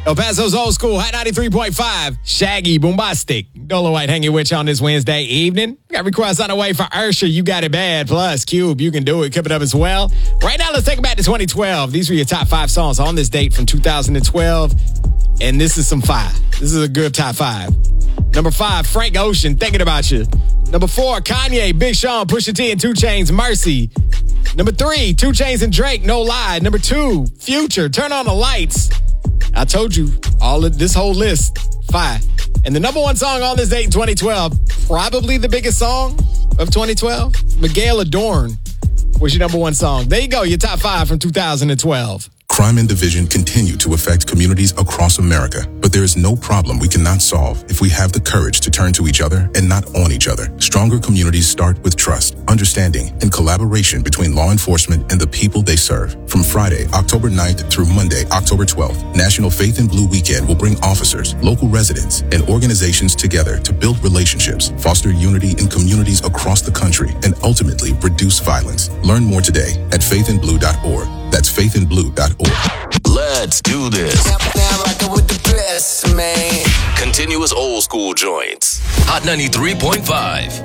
El Paso's Old School, Hot 93.5, Shaggy Boombastic. Dolo White hanging with you on this Wednesday evening. Got requests on the way for Ursher, You Got It Bad, plus Cube, You Can Do It, keep it up as well. Right now, let's take it back to 2012. These were your top 5 songs on this date from 2012, and this is some fire. This is a good top 5. Number 5, Frank Ocean, Thinking About You. Number 4, Kanye, Big Sean, Pusha T, and 2 Chainz, Mercy. Number 3, 2 Chainz and Drake, No Lie. Number 2, Future, Turn On the Lights. I told you, all of this whole list, 5. And the number 1 song on this date in 2012, probably the biggest song of 2012, Miguel Adorn was your number 1 song. There you go, your top 5 from 2012. Crime and division continue to affect communities across America, but there is no problem we cannot solve if we have the courage to turn to each other and not on each other. Stronger communities start with trust, understanding, and collaboration between law enforcement and the people they serve. From Friday, October 9th through Monday, October 12th, National Faith in Blue Weekend will bring officers, local residents, and organizations together to build relationships, foster unity in communities across the country, and ultimately reduce violence. Learn more today at faithinblue.org. That's faithinblue.org. Let's do this. Now rockin' with the best, man. Continuous old school joints. Hot 93.5.